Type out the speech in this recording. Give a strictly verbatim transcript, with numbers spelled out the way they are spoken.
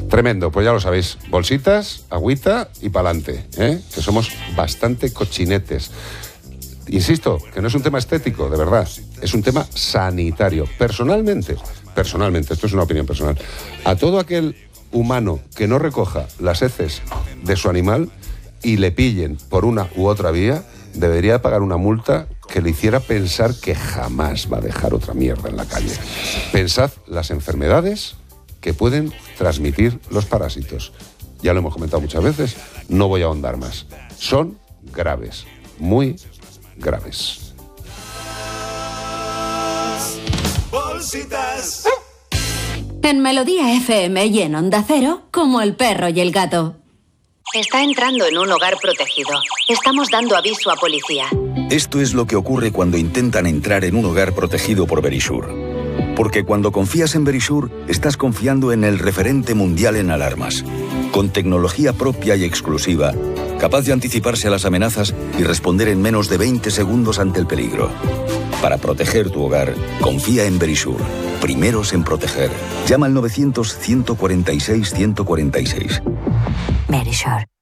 Tremendo, pues ya lo sabéis. Bolsitas, agüita y pa'lante, ¿eh? Que somos bastante cochinetes. Insisto, que no es un tema estético, de verdad. Es un tema sanitario. Personalmente, personalmente, esto es una opinión personal, a todo aquel humano que no recoja las heces de su animal y le pillen por una u otra vía, debería pagar una multa que le hiciera pensar que jamás va a dejar otra mierda en la calle. Pensad las enfermedades que pueden transmitir los parásitos. Ya lo hemos comentado muchas veces, no voy a ahondar más. Son graves, muy graves. Bolsitas. En Melodía F M y en Onda Cero, como el perro y el gato. Está entrando en un hogar protegido. Estamos dando aviso a policía. Esto es lo que ocurre cuando intentan entrar en un hogar protegido por Verisure. Porque cuando confías en Verisure, estás confiando en el referente mundial en alarmas. Con tecnología propia y exclusiva, capaz de anticiparse a las amenazas y responder en menos de veinte segundos ante el peligro. Para proteger tu hogar, confía en Verisure. Primeros en proteger. Llama al novecientos, ciento cuarenta y seis, ciento cuarenta y seis. Verisure.